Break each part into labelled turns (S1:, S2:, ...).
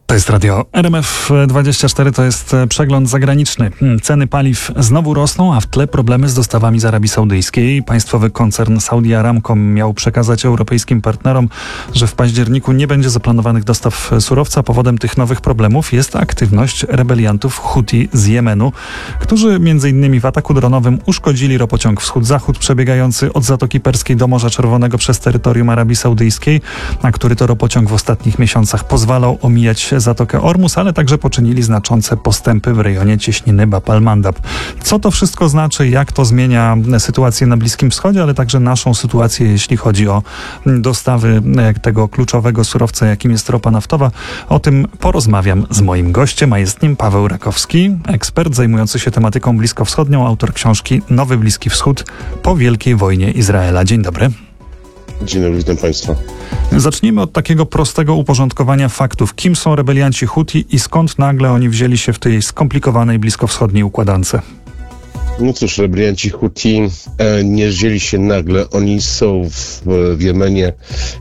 S1: To jest radio RMF24, to jest przegląd zagraniczny. Ceny paliw znowu rosną, a w tle problemy z dostawami z Arabii Saudyjskiej. Państwowy koncern Saudi Aramco miał przekazać europejskim partnerom, że w październiku nie będzie zaplanowanych dostaw surowca. Powodem tych nowych problemów jest aktywność rebeliantów Huti z Jemenu, którzy m.in. w ataku dronowym uszkodzili ropociąg Wschód-Zachód przebiegający od Zatoki Perskiej do Morza Czerwonego przez terytorium Arabii Saudyjskiej, na który to ropociąg w ostatnich miesiącach pozwalał omijać Zatokę Ormus, ale także poczynili znaczące postępy w rejonie cieśniny Bab al-Mandab. Co to wszystko znaczy, jak to zmienia sytuację na Bliskim Wschodzie, ale także naszą sytuację, jeśli chodzi o dostawy tego kluczowego surowca, jakim jest ropa naftowa? O tym porozmawiam z moim gościem, a jest nim Paweł Rakowski, ekspert zajmujący się tematyką bliskowschodnią, autor książki Nowy Bliski Wschód po Wielkiej Wojnie Izraela. Dzień dobry.
S2: Dzień dobry, witam Państwa.
S1: Zacznijmy od takiego prostego uporządkowania faktów. Kim są rebelianci Huti i skąd nagle oni wzięli się w tej skomplikowanej bliskowschodniej układance?
S2: No cóż, rebelianci Huti nie wzięli się nagle. Oni są w Jemenie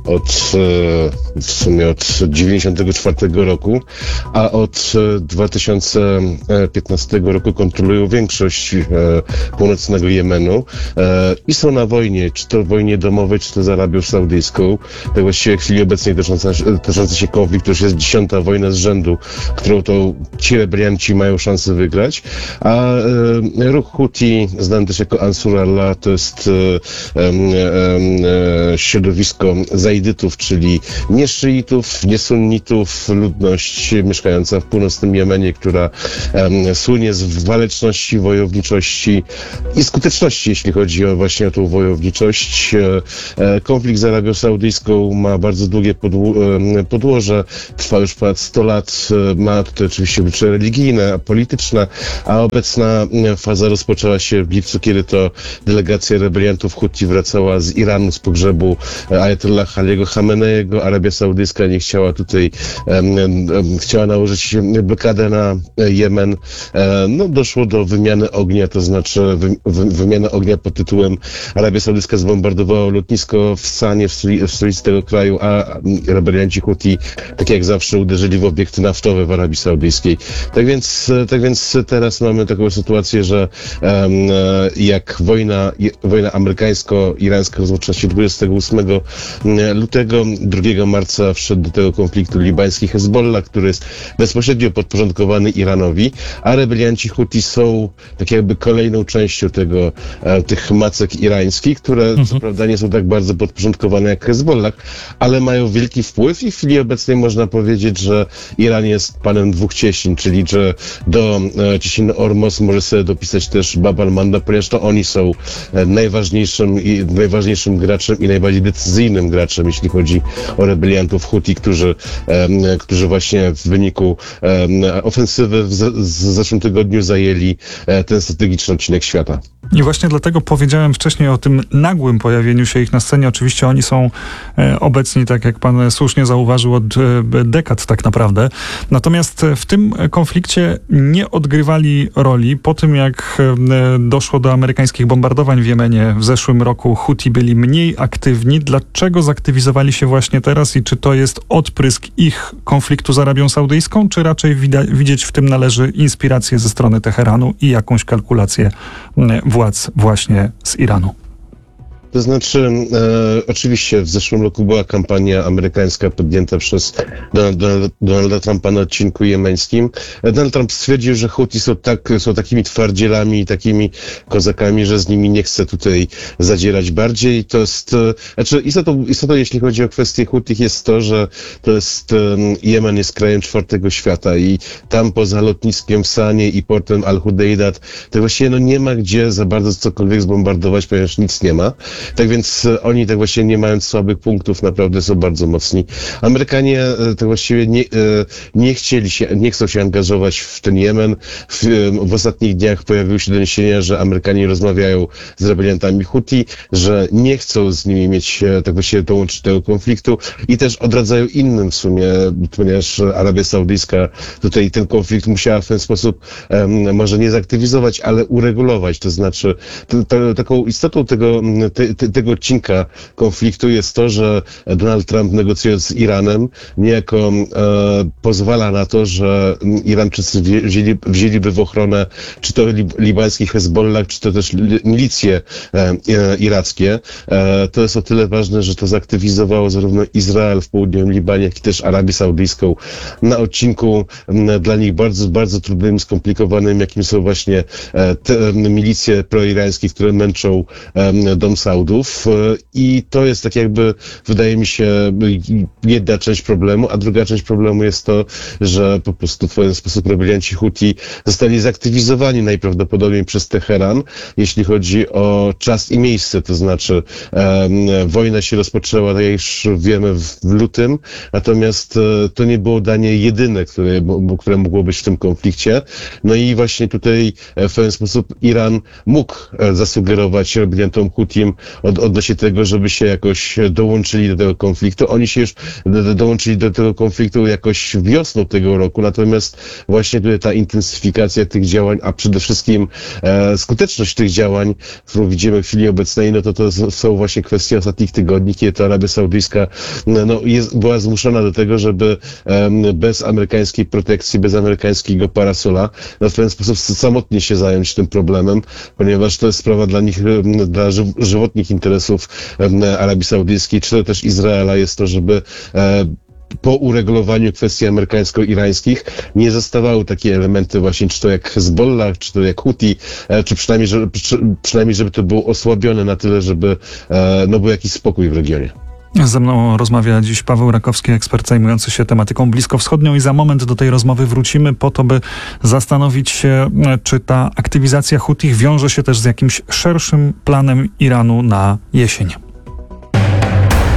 S2: w sumie od 1994 roku, a od 2015 roku kontrolują większość północnego Jemenu i są na wojnie, czy to wojnie domowej, czy to z Arabią Saudyjską. Tak właściwie w chwili obecnej toczący się konflikt, to już jest 10. wojna z rzędu, którą to ci rebelianci mają szansę wygrać, a ruch Huti, znany też jako Ansur Allah, to jest środowisko zaidytów, czyli nie szyitów, nie sunnitów, ludność mieszkająca w północnym Jemenie, która słynie z waleczności, wojowniczości i skuteczności, jeśli chodzi właśnie o tą wojowniczość. Konflikt z Arabią Saudyjską ma bardzo długie podłoże, trwa już ponad 100 lat, ma tutaj oczywiście oblicze religijne, polityczne, a obecna faza rozpoczęła się w lipcu, kiedy to delegacja rebeliantów Huti wracała z Iranu, z pogrzebu Ajatollah Aliego Khameneiego. Arabia Saudyjska nie chciała tutaj, chciała nałożyć blokadę na Jemen. No, doszło do wymiany ognia, to znaczy wymiany ognia pod tytułem Arabia Saudyjska zbombardowała lotnisko w Sanie, w stolicy tego kraju, a rebelianci Huti, tak jak zawsze, uderzyli w obiekty naftowe w Arabii Saudyjskiej. Tak więc teraz mamy taką sytuację, że jak wojna amerykańsko-irańska rozpoczęła się 28 lutego, 2 marca wszedł do tego konfliktu libański Hezbollah, który jest bezpośrednio podporządkowany Iranowi, a rebelianci Huti są tak jakby kolejną częścią tych macek irańskich, które co prawda nie są tak bardzo podporządkowane jak Hezbollah, ale mają wielki wpływ i w chwili obecnej można powiedzieć, że Iran jest panem dwóch cieśnin, czyli że do cieśniny Ormus może sobie dopisać też Bab al-Mandab, ponieważ to oni są najważniejszym graczem i najbardziej decyzyjnym graczem, jeśli chodzi o rebeliantów Huti, którzy właśnie w wyniku ofensywy w zeszłym tygodniu zajęli ten strategiczny odcinek świata.
S1: I właśnie dlatego powiedziałem wcześniej o tym nagłym pojawieniu się ich na scenie. Oczywiście oni są obecni, tak jak pan słusznie zauważył, od dekad tak naprawdę. Natomiast w tym konflikcie nie odgrywali roli. Po tym, jak doszło do amerykańskich bombardowań w Jemenie w zeszłym roku, Huti byli mniej aktywni. Dlaczego zaktywizowali się właśnie teraz i czy to jest odprysk ich konfliktu z Arabią Saudyjską, czy raczej widzieć w tym należy inspirację ze strony Teheranu i jakąś kalkulację władz właśnie z Iranu?
S2: To znaczy, oczywiście w zeszłym roku była kampania amerykańska podjęta przez Donalda Trumpa na odcinku jemeńskim. Donald Trump stwierdził, że Huti są takimi twardzielami i takimi kozakami, że z nimi nie chce tutaj zadzierać bardziej. To jest, istotą jeśli chodzi o kwestię Hutich jest to, że Jemen jest krajem czwartego świata i tam poza lotniskiem w Sanie i portem Al-Hudejdat to właściwie nie ma gdzie za bardzo cokolwiek zbombardować, ponieważ nic nie ma. Tak więc oni tak właśnie nie mając słabych punktów naprawdę są bardzo mocni. Amerykanie tak właściwie nie chcą się angażować w ten Jemen. W ostatnich dniach pojawiły się doniesienia, że Amerykanie rozmawiają z rebeliantami Huti, że nie chcą z nimi mieć tak właściwie dołączyć do tego konfliktu i też odradzają innym w sumie, ponieważ Arabia Saudyjska tutaj ten konflikt musiała w ten sposób może nie zaktywizować, ale uregulować. To znaczy taką istotą tego odcinka konfliktu jest to, że Donald Trump, negocjując z Iranem, niejako pozwala na to, że Irańczycy wzięliby w ochronę czy to libański Hezbollah, czy to też milicje irackie. To jest o tyle ważne, że to zaktywizowało zarówno Izrael w południowym Libanie, jak i też Arabię Saudyjską na odcinku dla nich bardzo, bardzo trudnym, skomplikowanym, jakim są właśnie te milicje proirańskie, które męczą dom Saudów. I to jest tak jakby, wydaje mi się, jedna część problemu, a druga część problemu jest to, że po prostu w pewien sposób rebelianci Huti zostali zaktywizowani najprawdopodobniej przez Teheran, jeśli chodzi o czas i miejsce, to znaczy wojna się rozpoczęła, tak jak już wiemy, w lutym, natomiast to nie było danie jedyne, które mogło być w tym konflikcie. No i właśnie tutaj w pewien sposób Iran mógł zasugerować rebeliantom Hutim odnośnie tego, żeby się jakoś dołączyli do tego konfliktu. Oni się już dołączyli do tego konfliktu jakoś wiosną tego roku, natomiast właśnie tutaj ta intensyfikacja tych działań, a przede wszystkim skuteczność tych działań, którą widzimy w chwili obecnej, no to są właśnie kwestie ostatnich tygodni, kiedy to Arabia Saudyjska była zmuszona do tego, żeby bez amerykańskiej protekcji, bez amerykańskiego parasola, w ten sposób samotnie się zająć tym problemem, ponieważ to jest sprawa dla nich, dla żywotnych interesów Arabii Saudyjskiej, czy to też Izraela jest to, żeby po uregulowaniu kwestii amerykańsko-irańskich nie zostawały takie elementy właśnie, czy to jak Hezbollah, czy to jak Huti, czy przynajmniej żeby to było osłabione na tyle, żeby był jakiś spokój w regionie.
S1: Ze mną rozmawia dziś Paweł Rakowski, ekspert zajmujący się tematyką bliskowschodnią i za moment do tej rozmowy wrócimy po to, by zastanowić się, czy ta aktywizacja Hutich wiąże się też z jakimś szerszym planem Iranu na jesień.